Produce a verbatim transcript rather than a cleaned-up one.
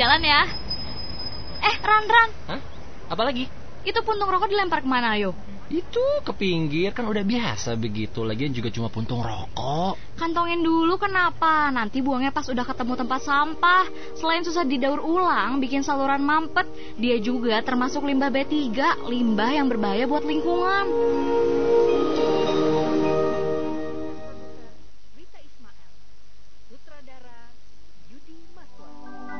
Jalan ya. Eh, Ran, Ran. Hah? Apa lagi? Itu puntung rokok dilempar kemana, ayo? Itu ke pinggir, kan udah biasa begitu. Lagian juga cuma puntung rokok. Kantongin dulu, kenapa? Nanti buangnya pas udah ketemu tempat sampah. Selain susah didaur ulang, bikin saluran mampet, dia juga termasuk limbah B tiga, limbah yang berbahaya buat lingkungan.